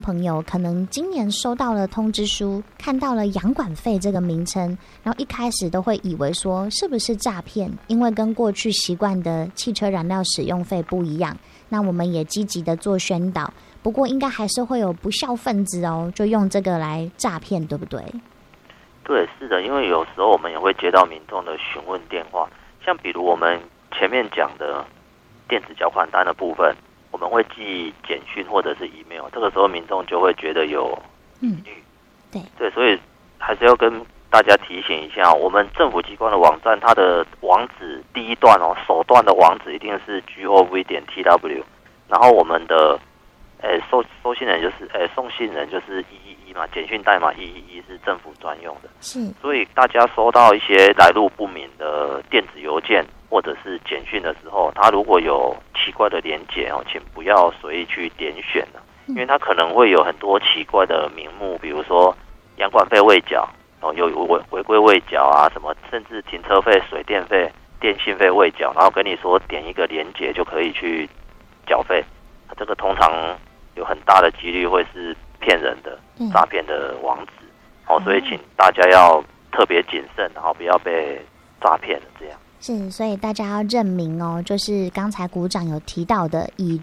朋友可能今年收到了通知书，看到了养管费这个名称，然后一开始都会以为说是不是诈骗，因为跟过去习惯的汽车燃料使用费不一样。那我们也积极的做宣导，不过应该还是会有不肖分子哦，就用这个来诈骗，对不对？ 对，是的，因为有时候我们也会接到民众的询问电话，像比如我们前面讲的电子缴款单的部分，我们会寄简讯或者是 email， 这个时候民众就会觉得有疑虑，对，所以还是要跟大家提醒一下，我们政府机关的网站，它的网址第一段首段的网址一定是 gov.tw， 然后我们的收信人就是送信人就是111嘛，简讯代码111是政府专用的， 是， 所以大家收到一些来路不明的电子邮件或者是简讯的时候，它如果有奇怪的连结请不要随意去点选了，因为它可能会有很多奇怪的名目，比如说养管费未缴，有违规未缴啊，什么甚至停车费、水电费、电信费未缴，然后跟你说点一个连结就可以去缴费，这个通常有很大的几率会是骗人的诈骗的网址，所以请大家要特别谨慎，然后不要被诈骗了这样。 是，所以大家要认明哦，就是刚才股长有提到的以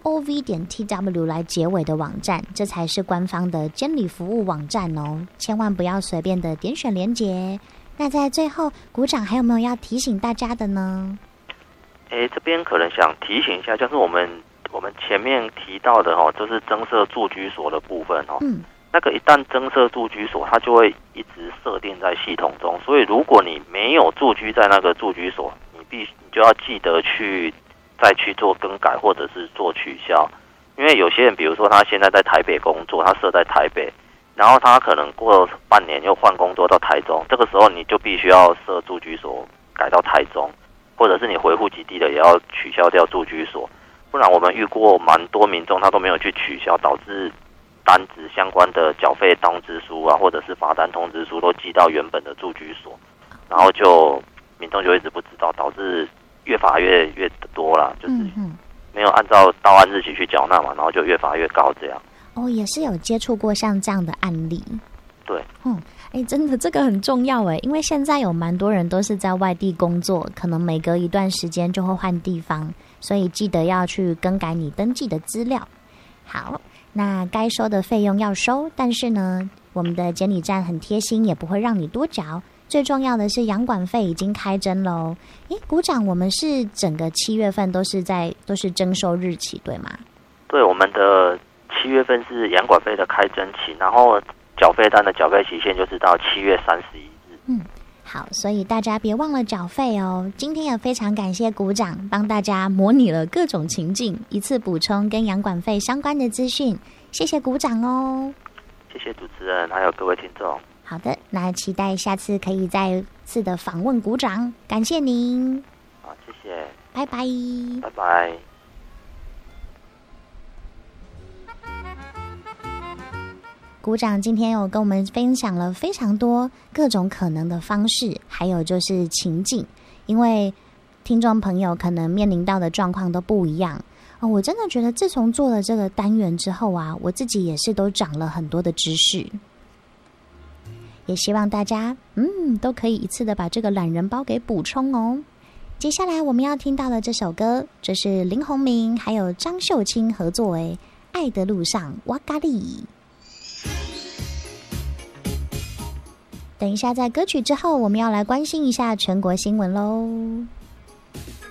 gov.tw 来结尾的网站，这才是官方的监理服务网站哦，千万不要随便的点选连结。那在最后，股长还有没有要提醒大家的呢？ 这边可能想提醒一下，就是我们前面提到的就是增设住居所的部分那个一旦增设住居所，它就会一直设定在系统中，所以如果你没有住居在那个住居所，你就要记得再去做更改或者是做取消，因为有些人比如说他现在在台北工作，他设在台北，然后他可能过半年又换工作到台中，这个时候你就必须要设住居所改到台中，或者是你回户籍地的也要取消掉住居所，不然我们遇过蛮多民众他都没有去取消，导致单子相关的缴费通知书啊，或者是罚单通知书都寄到原本的住居所，然后民众就一直不知道，导致越罚越多啦，就是没有按照到案日期去缴纳嘛，然后就越罚越高这样。 也是有接触过像这样的案例。 对， 真的这个很重要因为现在有蛮多人都是在外地工作，可能每隔一段时间就会换地方，所以记得要去更改你登记的资料。好，那该收的费用要收，但是呢，我们的监理站很贴心，也不会让你多缴。最重要的是养管费已经开征喽。股长，我们是整个7月份都是征收日期，对吗？ 对，我们的7月份是养管费的开征期，然后缴费单的缴费期限就是到7月31日。 好，所以大家别忘了缴费哦。今天也非常感谢股长帮大家模拟了各种情境，一次补充跟养管费相关的资讯，谢谢股长哦。 谢谢主持人，还有各位听众。 好的，那期待下次可以再次的访问股长，感谢您。 好，谢谢， 拜拜。 拜拜。 股长今天有跟我们分享了非常多各种可能的方式，还有就是情境，因为听众朋友可能面临到的状况都不一样我真的觉得自从做了这个单元之后啊，我自己也是都长了很多的知识，也希望大家都可以一次的把这个懒人包给补充哦。接下来我们要听到的这首歌，这是林鸿明还有张秀清合作爱的路上哇咖喱。等一下，在歌曲之后，我们要来关心一下全国新闻喽。